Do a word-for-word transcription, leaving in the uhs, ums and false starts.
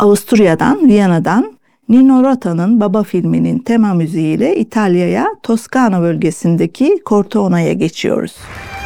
Avusturya'dan, Viyana'dan Nino Rota'nın Baba filminin tema müziğiyle İtalya'ya, Toskana bölgesindeki Cortona'ya geçiyoruz.